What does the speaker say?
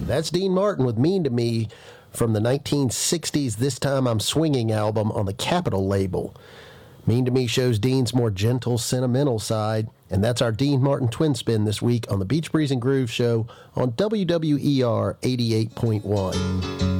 That's Dean Martin with Mean to Me from the 1960s This Time I'm Swinging album on the Capitol label. Mean to Me shows Dean's more gentle, sentimental side, and that's our Dean Martin twin spin this week on the Beach Breeze and Groove Show on WWER 88.1.